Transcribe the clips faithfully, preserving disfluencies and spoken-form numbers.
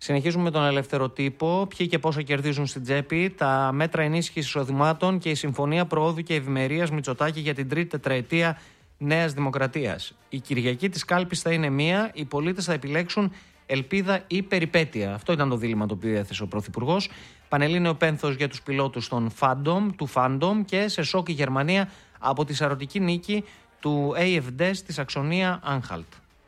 Συνεχίζουμε με τον Ελεύθερο Τύπο. Ποιοι και πόσα κερδίζουν στην τσέπη, τα μέτρα ενίσχυσης εισοδημάτων και η Συμφωνία Προόδου και Ευημερίας Μητσοτάκη για την τρίτη τετραετία Νέας Δημοκρατίας. Η Κυριακή της κάλπης θα είναι μία, οι πολίτες θα επιλέξουν ελπίδα ή περιπέτεια. Αυτό ήταν το δίλημμα το οποίο έθεσε ο Πρωθυπουργός. Πανελλήνιο πένθος για τους πιλότους των Φάντομ, του Φάντομ και σε σοκ η Γερμανία από τη σαρωτική νίκη του έι εφ ντι στη Σαξονία Άνχαλτ.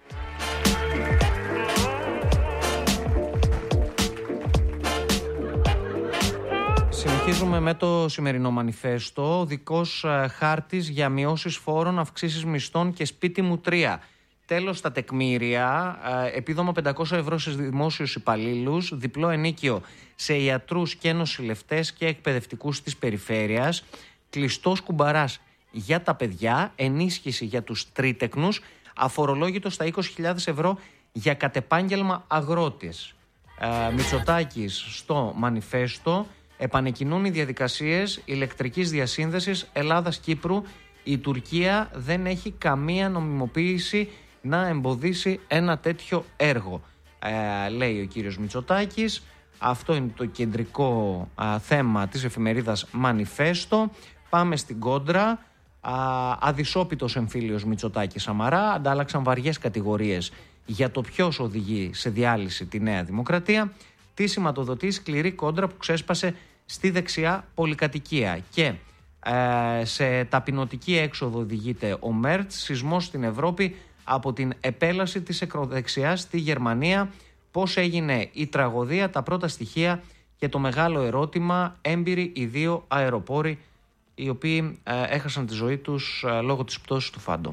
Συνεχίζουμε με το σημερινό μανιφέστο. Ο δικός χάρτης για μειώσεις φόρων, αυξήσεις μισθών και σπίτι μου τρία. Τέλος στα τεκμήρια, επίδομα πεντακόσια ευρώ σε δημόσιους υπαλλήλους, διπλό ενίκιο σε ιατρούς και νοσηλευτές και εκπαιδευτικούς της περιφέρειας, κλειστός κουμπαράς για τα παιδιά, ενίσχυση για τους τρίτεκνους, αφορολόγητο στα είκοσι χιλιάδες ευρώ για κατεπάγγελμα αγρότες. Ε, Μητσοτάκης στο μανιφέστο. Επανεκκινούν οι διαδικασίες ηλεκτρικής διασύνδεσης Ελλάδας-Κύπρου. Η Τουρκία δεν έχει καμία νομιμοποίηση να εμποδίσει ένα τέτοιο έργο, ε, λέει ο κύριος Μητσοτάκης. Αυτό είναι το κεντρικό α, θέμα της εφημερίδας Μανιφέστο. Πάμε στην κόντρα. Α, αδυσόπιτος εμφύλιος Μητσοτάκη-Σαμαρά. Αντάλλαξαν βαριές κατηγορίες για το ποιος οδηγεί σε διάλυση τη Νέα Δημοκρατία. Τι σηματοδοτεί σκληρή κόντρα που ξέσπασε στη δεξιά πολυκατοικία. Και ε, σε ταπεινωτική έξοδο οδηγείται ο Μέρτς, σεισμός στην Ευρώπη από την επέλαση της ακροδεξιάς στη Γερμανία. Πώς έγινε η τραγωδία, τα πρώτα στοιχεία και το μεγάλο ερώτημα, έμπειροι οι δύο αεροπόροι οι οποίοι ε, έχασαν τη ζωή τους ε, λόγω της πτώσης του Φάντομ.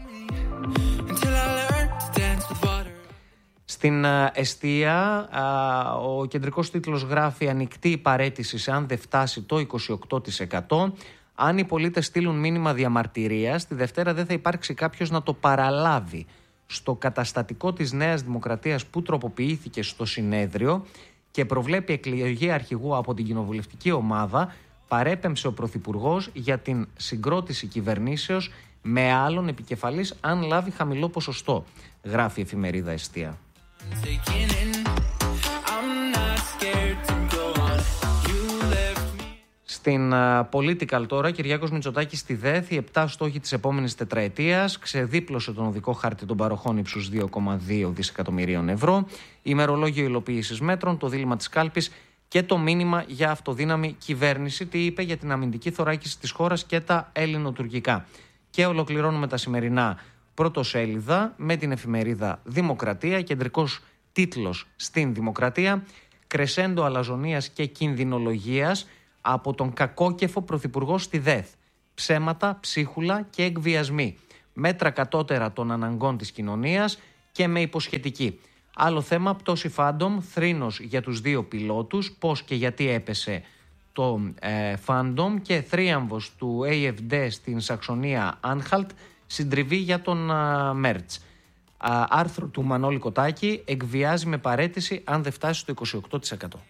Στην εστία, ο κεντρικός τίτλος γράφει «Ανοιχτή παραίτηση αν δεν φτάσει το είκοσι οκτώ τοις εκατό». Αν οι πολίτες στείλουν μήνυμα διαμαρτυρίας, τη Δευτέρα δεν θα υπάρξει κάποιος να το παραλάβει. Στο καταστατικό της Νέας Δημοκρατίας που τροποποιήθηκε στο συνέδριο και προβλέπει εκλογή αρχηγού από την κοινοβουλευτική ομάδα, παρέπεμψε ο Πρωθυπουργός για την συγκρότηση κυβερνήσεως με άλλον επικεφαλής αν λάβει χαμηλό ποσοστό, γράφει η εφημερίδα Εστία. Στην uh, Political τώρα, Κυριάκος Μητσοτάκης στη ΔΕΘ, οι επτά στόχοι της επόμενης τετραετίας, ξεδίπλωσε τον οδικό χάρτη των παροχών ύψους δύο κόμμα δύο δισεκατομμυρίων ευρώ, ημερολόγιο υλοποίησης μέτρων, το δίλημμα της κάλπης και το μήνυμα για αυτοδύναμη κυβέρνηση, τι είπε για την αμυντική θωράκιση της χώρας και τα ελληνοτουρκικά. Και ολοκληρώνουμε τα σημερινά πρωτοσέλιδα με την εφημερίδα Δημοκρατία, κεντρικός τίτλος στην Δημοκρατία, κρεσέντο αλαζονίας και κινδυνολογίας από τον κακόκεφο πρωθυπουργό στη ΔΕΘ. Ψέματα, ψίχουλα και εκβιασμοί. Μέτρα κατώτερα των αναγκών της κοινωνίας και με υποσχετική. Άλλο θέμα, πτώση Φάντομ, θρήνος για τους δύο πιλότους, πώς και γιατί έπεσε το ε, Φάντομ και θρίαμβος του έι εφ ντι στην Σαξονία Άνχαλτ, συντριβή για τον uh, Μέρτς. Uh, άρθρο του Μανώλη Κοτάκη, εκβιάζει με παραίτηση αν δεν φτάσει στο είκοσι οκτώ τοις εκατό.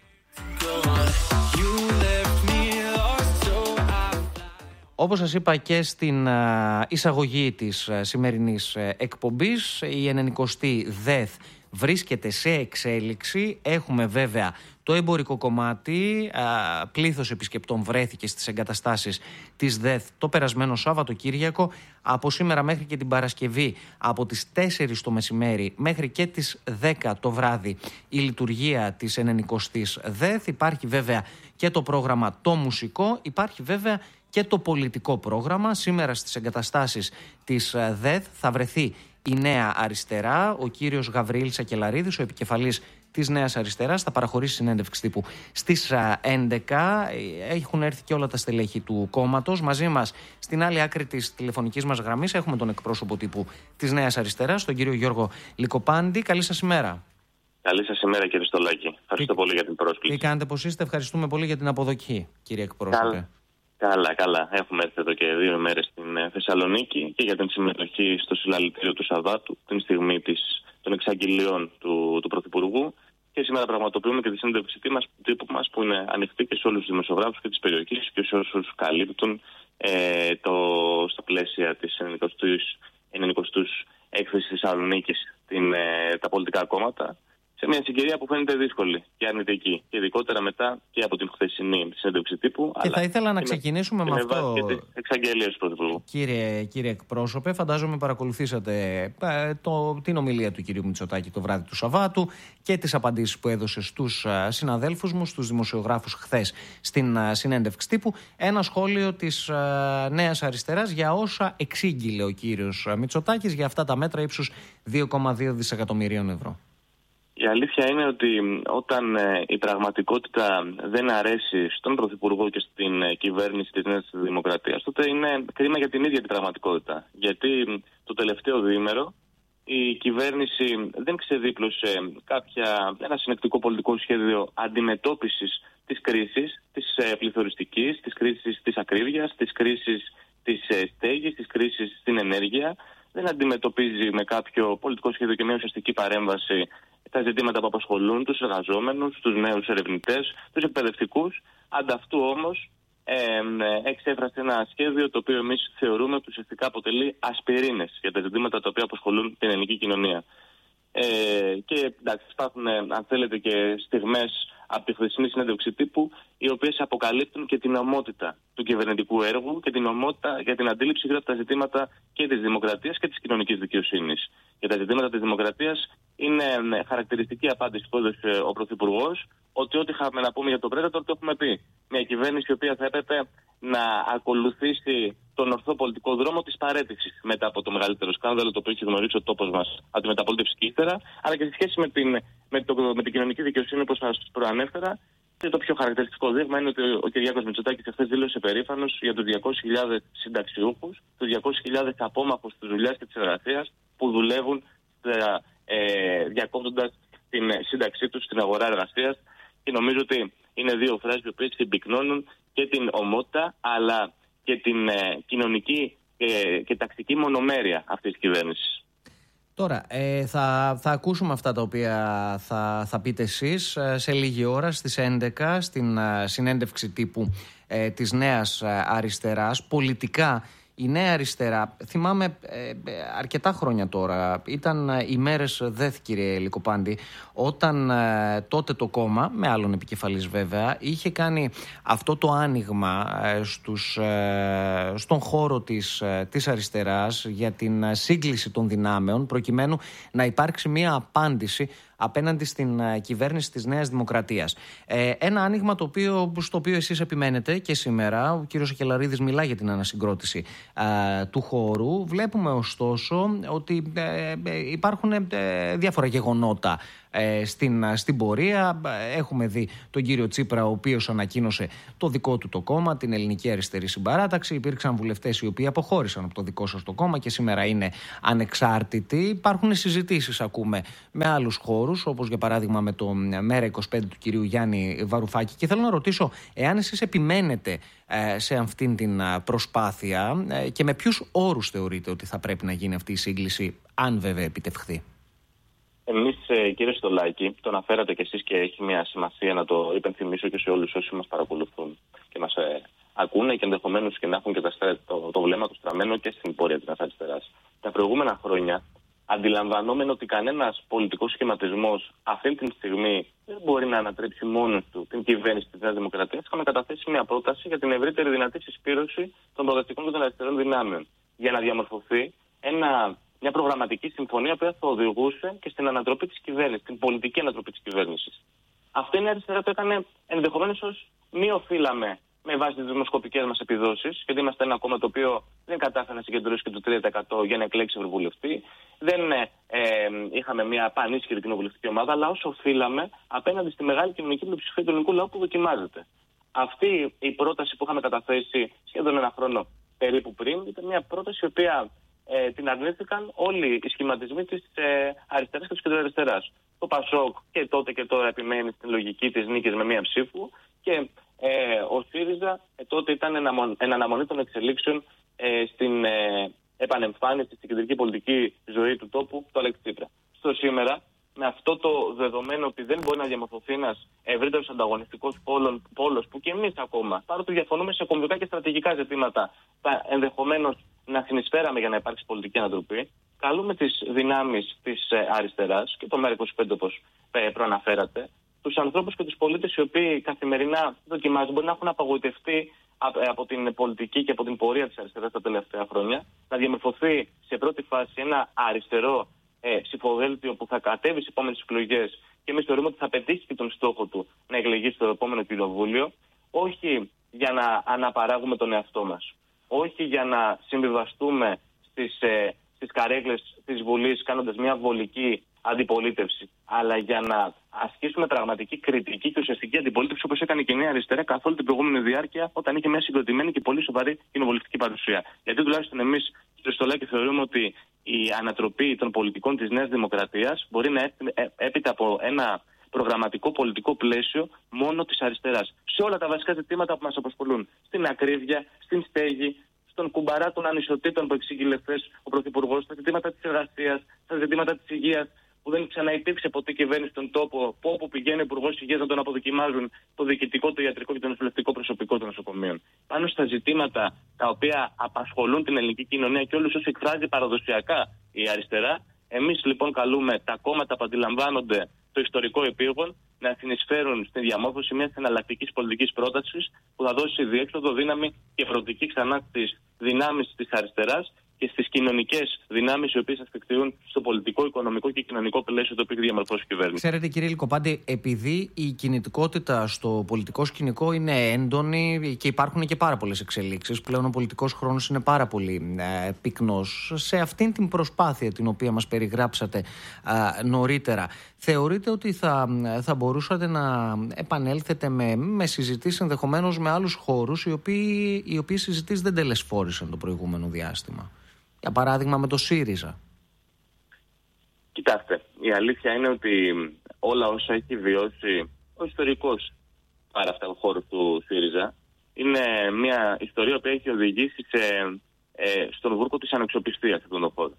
Όπως σας είπα και στην uh, εισαγωγή της uh, σημερινής uh, εκπομπής, η ενενηκοστή ΔΕΘ βρίσκεται σε εξέλιξη. Έχουμε βέβαια το εμπορικό κομμάτι, α, πλήθος επισκεπτών βρέθηκε στις εγκαταστάσεις της ΔΕΘ το περασμένο Σαββατοκύριακο. Από σήμερα μέχρι και την Παρασκευή, από τις τέσσερις το μεσημέρι μέχρι και τις δέκα το βράδυ, η λειτουργία της ενενηκοστής ΔΕΘ. Υπάρχει βέβαια και το πρόγραμμα το μουσικό, υπάρχει βέβαια και το πολιτικό πρόγραμμα. Σήμερα στις εγκαταστάσεις της ΔΕΘ θα βρεθεί η Νέα Αριστερά. Ο κύριος Γαβριήλ Σακελαρίδης, ο επικεφαλής της Νέας Αριστεράς, θα παραχωρήσει συνέντευξη τύπου στις έντεκα. Έχουν έρθει και όλα τα στελέχη του κόμματος. Μαζί μας, στην άλλη άκρη της τηλεφωνικής μας γραμμής, έχουμε τον εκπρόσωπο τύπου της Νέας Αριστεράς, τον κύριο Γιώργο Λικοπάντη. Καλή σας ημέρα. Καλή σας ημέρα, κύριε Στολάκη. Ευχαριστώ τι, πολύ για την πρόσκληση. Τι κάνετε, πώς είστε? Ευχαριστούμε πολύ για την αποδοχή, κύριε εκπρόσωπε. Καλά. Καλά, καλά. Έχουμε έρθει εδώ και δύο ημέρες στην Θεσσαλονίκη και για την συμμετοχή στο συλλαλητήριο του Σαββάτου, την στιγμή της, των εξαγγελιών του, του Πρωθυπουργού. Και σήμερα πραγματοποιούμε και τη συνέντευξη τύπου μας που είναι ανοιχτή και σε όλους τους δημοσιογράφους και της περιοχής και σε όσους καλύπτουν ε, το, στα πλαίσια της ενενηκοστής έκθεσης Θεσσαλονίκης ε, τα πολιτικά κόμματα. σε μια συγκυρία που φαίνεται δύσκολη και αρνητική. Και ειδικότερα μετά και από την χθεσινή συνέντευξη τύπου. Και θα ήθελα να ξεκινήσουμε με, με αυτό. Και τις εξαγγελίες του Πρωθυπουργού. Κύριε, κύριε εκπρόσωπε, φαντάζομαι παρακολουθήσατε ε, το, την ομιλία του κυρίου Μητσοτάκη το βράδυ του Σαββάτου και τις απαντήσεις που έδωσε στους ε, συναδέλφους μου, στους δημοσιογράφους χθες στην ε, συνέντευξη τύπου. Ένα σχόλιο της ε, Νέας Αριστεράς για όσα εξήγηλε ο κύριος Μητσοτάκης για αυτά τα μέτρα ύψους δύο κόμμα δύο δισεκατομμυρίων ευρώ. Η αλήθεια είναι ότι όταν ε, η πραγματικότητα δεν αρέσει στον Πρωθυπουργό και στην ε, κυβέρνηση της Νέας Δημοκρατίας, τότε είναι κρίμα για την ίδια την πραγματικότητα. Γιατί το τελευταίο διήμερο η κυβέρνηση δεν ξεδίπλωσε κάποια, ένα συνεκτικό πολιτικό σχέδιο αντιμετώπισης της κρίσης, της ε, πληθωριστικής, της κρίσης της ακρίβειας, της κρίσης της ε, στέγης, της κρίσης στην ενέργεια. Δεν αντιμετωπίζει με κάποιο πολιτικό σχέδιο και μια ουσιαστική παρέμβαση τα ζητήματα που απασχολούν τους εργαζόμενους, τους νέους ερευνητές, τους εκπαιδευτικούς. Ανταυτού όμως ε, ε, εξέφρασε ένα σχέδιο το οποίο εμείς θεωρούμε ότι ουσιαστικά αποτελεί ασπιρίνες για τα ζητήματα τα οποία απασχολούν την ελληνική κοινωνία. Ε, και εντάξει, υπάρχουν, αν θέλετε, και στιγμές από τη χθεσινή συνέντευξη τύπου, οι οποίες αποκαλύπτουν και την ομότητα του κυβερνητικού έργου και την ομότητα για την αντίληψη γύρω από τα ζητήματα και της δημοκρατίας και της κοινωνικής δικαιοσύνης. Για τα ζητήματα της δημοκρατίας είναι χαρακτηριστική απάντηση που έδωσε ο Πρωθυπουργός, ότι ό,τι είχαμε να πούμε για τον Predator το έχουμε πει. Μια κυβέρνηση η οποία θα έπρεπε να ακολουθήσει τον ορθό πολιτικό δρόμο της παραίτησης μετά από το μεγαλύτερο σκάνδαλο το οποίο έχει γνωρίσει ο τόπος μας από τη μεταπολίτευση και ύστερα, αλλά και σε σχέση με την, με το, με την κοινωνική δικαιοσύνη, όπως σας προανέφερα. Και το πιο χαρακτηριστικό δείγμα είναι ότι ο Κυριάκος Μητσοτάκης χθες δήλωσε περήφανος για τους διακόσιες χιλιάδες συνταξιούχους, τους διακόσιες χιλιάδες απόμαχους της δουλειάς και της εργασίας που δουλεύουν ε, διακόπτοντας την σύνταξή τους στην αγορά εργασίας. Και νομίζω ότι είναι δύο φράσεις που συμπυκνώνουν και την ομότητα αλλά και την ε, κοινωνική ε, και τακτική μονομέρεια αυτής της κυβέρνησης. Τώρα, ε, θα, θα ακούσουμε αυτά τα οποία θα, θα πείτε εσείς σε λίγη ώρα στις έντεκα στην uh, συνέντευξη τύπου ε, της Νέας Αριστεράς. Πολιτικά, η Νέα Αριστερά, θυμάμαι ε, αρκετά χρόνια τώρα, ήταν ε, οι μέρες ΔΕΘ, κύριε Λικοπάντη, όταν ε, τότε το κόμμα, με άλλον επικεφαλής βέβαια, είχε κάνει αυτό το άνοιγμα ε, στους, ε, στον χώρο της, ε, της αριστεράς για την ε, σύγκληση των δυνάμεων, προκειμένου να υπάρξει μια απάντηση απέναντι στην uh, κυβέρνηση της Νέας Δημοκρατίας. Ε, ένα άνοιγμα το οποίο, στο οποίο εσείς επιμένετε και σήμερα. Ο κύριος Ακελαρίδης μιλά για την ανασυγκρότηση uh, του χώρου. Βλέπουμε ωστόσο ότι ε, ε, υπάρχουν ε, διάφορα γεγονότα ε, στην, στην πορεία. Έχουμε δει τον κύριο Τσίπρα, ο οποίος ανακοίνωσε το δικό του το κόμμα, την Ελληνική Αριστερή Συμπαράταξη. Υπήρξαν βουλευτές οι οποίοι αποχώρησαν από το δικό σας το κόμμα και σήμερα είναι ανεξάρτητοι. Υπάρχουν συζητήσεις, ακούμε, με άλλους χώρους, όπως για παράδειγμα με το Μέρα είκοσι πέντε του κυρίου Γιάννη Βαρουφάκη. Και θέλω να ρωτήσω, εάν εσείς επιμένετε ε, σε αυτήν την προσπάθεια ε, και με ποιους όρους θεωρείτε ότι θα πρέπει να γίνει αυτή η σύγκληση, αν βέβαια επιτευχθεί. Εμείς, κύριε Στολάκη, το αναφέρατε κι εσείς και έχει μια σημασία να το υπενθυμίσω και σε όλους όσοι μας παρακολουθούν και μας ε, ακούνε και ενδεχομένως και να έχουν και το, το βλέμμα του στραμμένο και στην πορεία της αριστεράς. Τα προηγούμενα χρόνια, αντιλαμβανόμενο ότι κανένας πολιτικός σχηματισμός αυτή τη στιγμή δεν μπορεί να ανατρέψει μόνος του την κυβέρνηση της Νέας Δημοκρατίας, είχαμε καταθέσει μια πρόταση για την ευρύτερη δυνατή συσπήρωση των προοδευτικών και των αριστερών δυνάμεων, για να διαμορφωθεί ένα, μια προγραμματική συμφωνία που θα οδηγούσε και στην ανατροπή της κυβέρνησης, την πολιτική ανατροπή της κυβέρνησης. Αυτή η αριστερά το έκανε ενδεχομένως ως μη οφείλαμε με βάση τις δημοσκοπικές μας επιδόσεις, γιατί είμαστε ένα κόμμα το οποίο δεν κατάφερε να συγκεντρώσει και το τρία τοις εκατό για να εκλέξει ευρωβουλευτή. Δεν ε, ε, είχαμε μια πανίσχυρη κοινοβουλευτική ομάδα, αλλά όσο οφείλαμε απέναντι στη μεγάλη κοινωνική πλειοψηφία του ελληνικού λαού που δοκιμάζεται. Αυτή η πρόταση που είχαμε καταθέσει σχεδόν ένα χρόνο περίπου πριν ήταν μια πρόταση η οποία ε, την αρνήθηκαν όλοι οι σχηματισμοί της ε, αριστεράς και της κεντροαριστεράς. Το ΠΑΣΟΚ και τότε και τώρα επιμένει στην λογική της νίκης με μία ψήφου και Ε, ο ΣΥΡΙΖΑ ε, τότε ήταν εν αναμονή των εξελίξεων ε, στην ε, επανεμφάνιση στην κεντρική πολιτική ζωή του τόπου του Αλέξη Τσίπρα. Στο σήμερα, με αυτό το δεδομένο ότι δεν μπορεί να διαμορφωθεί ένας ευρύτερος ανταγωνιστικός πόλος που και εμείς ακόμα, παρότι διαφωνούμε σε κομβικά και στρατηγικά ζητήματα, θα ενδεχομένως να συνεισφέραμε για να υπάρξει πολιτική ανατροπή, καλούμε τις δυνάμεις της αριστεράς και το ΜΕΡΑ είκοσι πέντε, όπως προαναφέρατε, τους ανθρώπους και τους πολίτες οι οποίοι καθημερινά δοκιμάζουν, μπορεί να έχουν απογοητευτεί από την πολιτική και από την πορεία της αριστεράς τα τελευταία χρόνια, να διαμορφωθεί σε πρώτη φάση ένα αριστερό ε, ψηφοδέλτιο που θα κατέβει στις επόμενες εκλογές και εμείς θεωρούμε ότι θα πετύχει και τον στόχο του να εκλεγεί στο επόμενο κοινοβούλιο, όχι για να αναπαράγουμε τον εαυτό μας, όχι για να συμβιβαστούμε στις, ε, στις καρέκλες της Βουλής κάνοντας μια βολική αντιπολίτευση, αλλά για να ασκήσουμε πραγματική κριτική και ουσιαστική αντιπολίτευση, όπως έκανε και η Νέα Αριστερά καθ' όλη την προηγούμενη διάρκεια, όταν είχε μια συγκροτημένη και πολύ σοβαρή κοινοβουλευτική παρουσία. Γιατί τουλάχιστον εμείς στο Χριστολάκη θεωρούμε ότι η ανατροπή των πολιτικών της Νέας Δημοκρατίας μπορεί να έρθει έπειτα από ένα προγραμματικό πολιτικό πλαίσιο μόνο της αριστεράς. Σε όλα τα βασικά ζητήματα που μας απασχολούν. Στην ακρίβεια, στην στέγη, στον κουμπαρά των ανισοτήτων που εξήγηλε χθες ο Πρωθυπουργός, στα ζητήματα της εργασίας, στα ζητήματα της υγείας, που δεν ξαναυπήρξε ποτέ κυβέρνηση στον τόπο, που όπου πηγαίνει ο Υπουργός Υγείας να τον αποδοκιμάζουν το διοικητικό, το ιατρικό και το νοσηλευτικό προσωπικό των νοσοκομείων. Πάνω στα ζητήματα τα οποία απασχολούν την ελληνική κοινωνία και όλους όσους εκφράζει παραδοσιακά η αριστερά, εμείς λοιπόν καλούμε τα κόμματα που αντιλαμβάνονται το ιστορικό επίγον να συνεισφέρουν στη διαμόρφωση μιας εναλλακτικής πολιτικής πρότασης που θα δώσει διέξοδο, δύναμη και προοπτική ξανά στις δυνάμεις της αριστεράς και στις κοινωνικές δυνάμεις οι οποίες ασφικτιούν στο πολιτικό, οικονομικό και κοινωνικό πλαίσιο το οποίο έχει διαμορφώσει η κυβέρνηση. Ξέρετε, κύριε Λικοπάντη, επειδή η κινητικότητα στο πολιτικό σκηνικό είναι έντονη και υπάρχουν και πάρα πολλές εξελίξεις, πλέον ο πολιτικός χρόνος είναι πάρα πολύ ε, πυκνός. Σε αυτήν την προσπάθεια την οποία μας περιγράψατε ε, νωρίτερα, θεωρείτε ότι θα, θα μπορούσατε να επανέλθετε με, με συζητήσεις ενδεχομένως με άλλους χώρους οι οποίοι, οι οποίοι συζητήσεις δεν τελεσφόρησαν το προηγούμενο διάστημα? Για παράδειγμα με το ΣΥΡΙΖΑ. Κοιτάξτε, η αλήθεια είναι ότι όλα όσα έχει βιώσει ο ιστορικός πάρα αυτά ο χώρος του ΣΥΡΙΖΑ είναι μια ιστορία που έχει οδηγήσει σε, ε, στον βούρκο της ανεξοπιστίας σε αυτόν τον χώρο.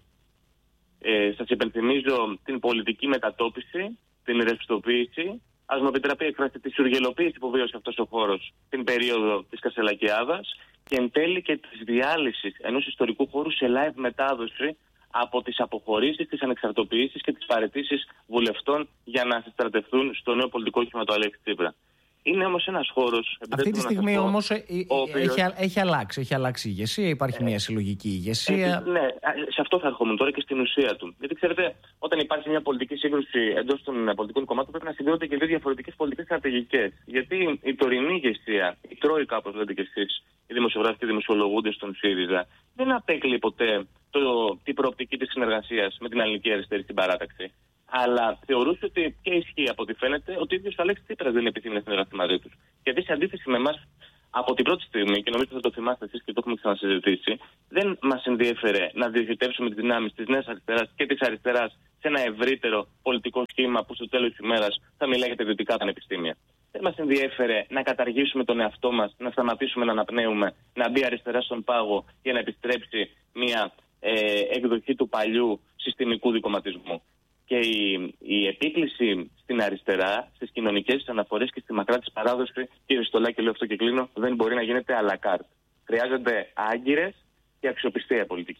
Ε, σας υπενθυμίζω την πολιτική μετατόπιση, την ρευστοποίηση. Ας μου επιτραπεί εκφράσει τη σουργελοποίηση που βίωσε αυτός ο χώρος την περίοδο της Κασελακιάδας και εν τέλει και της διάλυσης ενός ιστορικού χώρου σε live μετάδοση από τις αποχωρήσεις, τις ανεξαρτοποιήσεις και τις παραιτήσεις βουλευτών για να συστρατευτούν στο νέο πολιτικό όχημα του Αλέξη Τσίπρα. Είναι όμως ένας χώρος... Αυτή τη στιγμή όμως ε, ε, οποίος... έχει, έχει αλλάξει. Έχει αλλάξει η ηγεσία, υπάρχει ε, μια συλλογική ηγεσία. Ε, ναι, σε αυτό θα ερχόμουν τώρα και στην ουσία του. Γιατί ξέρετε, όταν υπάρχει μια πολιτική σύγκρουση εντός των πολιτικών κομμάτων, πρέπει να συγκρίνονται και δύο διαφορετικές πολιτικές στρατηγικές. Γιατί η τωρινή ηγεσία, η Τρόικα, όπως λέτε και εσείς, οι δημοσιογράφοι και οι δημοσιολογούντες στον ΣΥΡΙΖΑ, δεν απέκλειε ποτέ το, την προοπτική της συνεργασίας με την ελληνική αριστερή στην παράταξη. Αλλά θεωρούσε ότι και ισχύει από ό,τι φαίνεται ότι ο ίδιος ο Αλέξης Τσίπρας δεν επιθυμεί να συνεργαστεί μαζί τους. Γιατί σε αντίθεση με εμάς, από την πρώτη στιγμή, και νομίζω ότι θα το θυμάστε εσείς και το έχουμε ξανασυζητήσει, δεν μας ενδιέφερε να διοχετεύσουμε τις δυνάμεις της νέας αριστεράς και της αριστεράς σε ένα ευρύτερο πολιτικό σχήμα που στο τέλος της ημέρας θα μιλάει για τα ιδιωτικά πανεπιστήμια. Δεν μας ενδιέφερε να καταργήσουμε τον εαυτό μας, να σταματήσουμε να αναπνέουμε, να μπει αριστερά στον πάγο για να επιστρέψει μια ε, εκδοχή του παλιού συστημικού δικομματισμού. Και η, η επίκληση στην αριστερά, στις κοινωνικές αναφορές και στη μακρά της παράδοση, κύριε Στολάκη, λέω αυτό και κλείνω, δεν μπορεί να γίνεται à la carte. Χρειάζονται άγκυρες και αξιοπιστία πολιτική.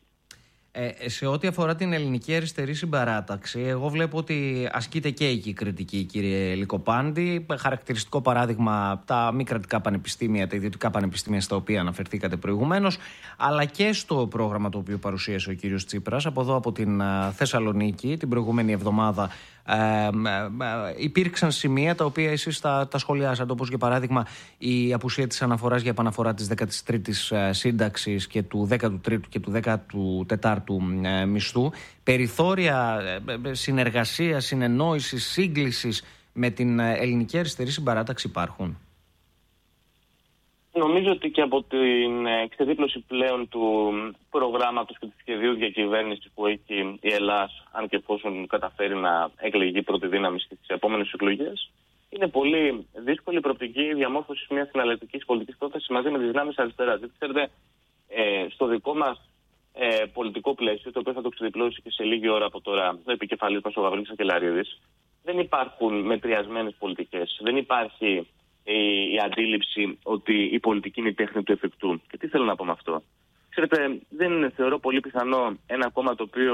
Ε, σε ό,τι αφορά την ελληνική αριστερή συμπαράταξη, εγώ βλέπω ότι ασκείται και εκεί κριτική, κύριε Λικοπάντη. Χαρακτηριστικό παράδειγμα τα μη κρατικά πανεπιστήμια, τα ιδιωτικά πανεπιστήμια στα οποία αναφερθήκατε προηγουμένως, αλλά και στο πρόγραμμα το οποίο παρουσίασε ο κύριος Τσίπρας από εδώ από την Θεσσαλονίκη την προηγούμενη εβδομάδα. Ε, ε, ε, υπήρξαν σημεία τα οποία εσείς τα, τα σχολιάσατε, όπως για παράδειγμα η απουσία της αναφοράς για επαναφορά της δέκατης τρίτης ε, σύνταξης και του δέκατου τρίτου και του δέκατου τετάρτου ε, μισθού, περιθώρια ε, συνεργασίας, συνεννόησης, σύγκλησης με την ελληνική αριστερή συμπαράταξη υπάρχουν? Νομίζω ότι και από την εξεδίπλωση πλέον του προγράμματος και του σχεδίου διακυβέρνησης που έχει η Ελλάς, αν και εφόσον καταφέρει να εκλεγεί πρώτη δύναμη στις επόμενες εκλογές, είναι πολύ δύσκολη η προοπτική διαμόρφωση μιας συναλλακτικής πολιτικής πρότασης μαζί με τις δυνάμεις αριστεράς. Γιατί ξέρετε, ε, στο δικό μας ε, πολιτικό πλαίσιο, το οποίο θα το εξεδίπλωσει και σε λίγη ώρα από τώρα ο επικεφαλής μας ο Γαβρίλης Σακελαρίδης, δεν υπάρχουν μετριασμένες πολιτικές. Δεν υπάρχει η αντίληψη ότι η πολιτική είναι η τέχνη του εφικτού. Και τι θέλω να πω με αυτό? Ξέρετε, δεν θεωρώ πολύ πιθανό ένα κόμμα το οποίο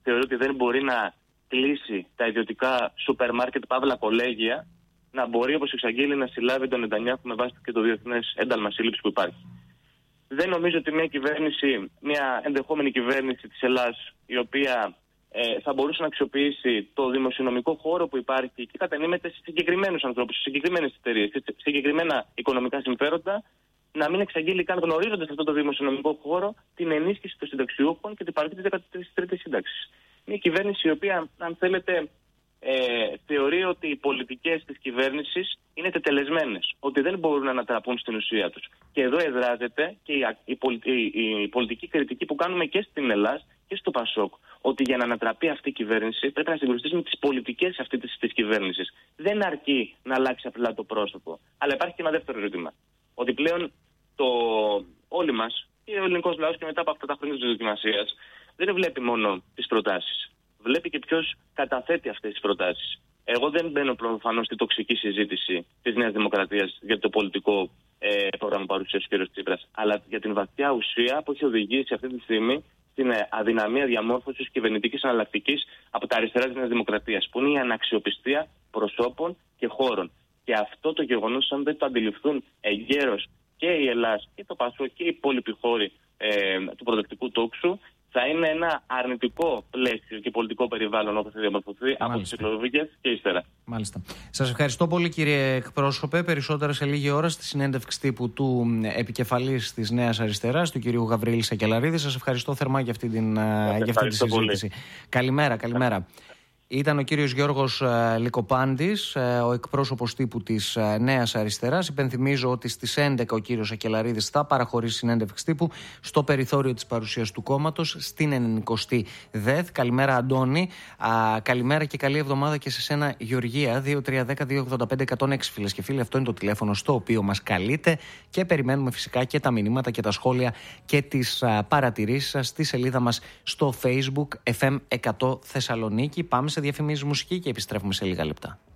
θεωρεί ότι δεν μπορεί να κλείσει τα ιδιωτικά σούπερ μάρκετ, παύλα κολέγια, να μπορεί, όπως εξαγγείλει, να συλλάβει τον Νετανιάχου με βάση και το διεθνές ένταλμα σύλληψης που υπάρχει. Δεν νομίζω ότι μια κυβέρνηση, μια ενδεχόμενη κυβέρνηση της Ελλάδας, η οποία ε, θα μπορούσε να αξιοποιήσει το δημοσιονομικό χώρο που υπάρχει και κατανείμεται σε συγκεκριμένους ανθρώπους, σε συγκεκριμένες εταιρείες, σε συγκεκριμένα οικονομικά συμφέροντα, να μην εξαγγείλει καν, γνωρίζοντας αυτό το δημοσιονομικό χώρο, την ενίσχυση των συνταξιούχων και την παροχή της δεκατρίτης σύνταξης. Μια κυβέρνηση η οποία, αν θέλετε, ε, θεωρεί ότι οι πολιτικές της κυβέρνησης είναι τετελεσμένες, ότι δεν μπορούν να ανατραπούν στην ουσία τους. Και εδώ εδράζεται και η, η, η, η πολιτική κριτική που κάνουμε και στην Ελλάδα και στο Πασόκ, ότι για να ανατραπεί αυτή η κυβέρνηση πρέπει να συγκρουστεί με τις πολιτικές αυτή της, της κυβέρνησης. Δεν αρκεί να αλλάξει απλά το πρόσωπο. Αλλά υπάρχει και ένα δεύτερο ζήτημα. Ότι πλέον το, όλοι μας, και ο ελληνικός λαός και μετά από αυτά τα χρόνια της δοκιμασίας, δεν βλέπει μόνο τις προτάσεις. Βλέπει και ποιος καταθέτει αυτές τις προτάσεις. Εγώ δεν μπαίνω προφανώς στη τοξική συζήτηση της Νέας Δημοκρατίας για το πολιτικό ε, πρόγραμμα παρουσίαση του κ. Τσίπρας, αλλά για την βαθιά ουσία που έχει οδηγήσει αυτή τη στιγμή στην αδυναμία διαμόρφωσης κυβερνητικής εναλλακτικής από τα αριστερά της Νέας Δημοκρατίας, που είναι η αναξιοπιστία προσώπων και χώρων. Και αυτό το γεγονός, αν δεν το αντιληφθούν εγκαίρως και η Ελλάδα και το Πασόκ και οι υπόλοιποι χώροι ε, του προδεκτικού τόξου, θα είναι ένα αρνητικό πλαίσιο και πολιτικό περιβάλλον όπως θα διαμορφωθεί από τις εκλογές και ύστερα. Μάλιστα. Σας ευχαριστώ πολύ, κύριε εκπρόσωπε. Περισσότερα σε λίγη ώρα στη συνέντευξη τύπου του επικεφαλής της Νέας Αριστεράς, του κυρίου Γαβρίλη Σακελαρίδη. Σας ευχαριστώ θερμά για αυτή, την, για αυτή τη συζήτηση. Πολύ. Καλημέρα, καλημέρα. Ήταν ο κύριος Γιώργος Λυκοπάντης, ο εκπρόσωπος τύπου της Νέας Αριστεράς. Υπενθυμίζω ότι στις έντεκα ο κύριος Σακελαρίδης θα παραχωρήσει συνέντευξη τύπου στο περιθώριο της παρουσίας του κόμματος στην ενενηκοστή ΔΕΘ. Καλημέρα, Αντώνη. Α, καλημέρα και καλή εβδομάδα και σε σένα, Γεωργία. δύο τρία ένα μηδέν δύο ογδόντα πέντε εκατόν έξι, φίλες και φίλοι. Αυτό είναι το τηλέφωνο στο οποίο μας καλείτε και περιμένουμε φυσικά και τα μηνύματα και τα σχόλια και τις παρατηρήσεις σας στη σελίδα μας στο Facebook εφ εμ εκατό Θεσσαλονίκη. Πάμε σε διαφημίσεις, μουσική και επιστρέφουμε σε λίγα λεπτά.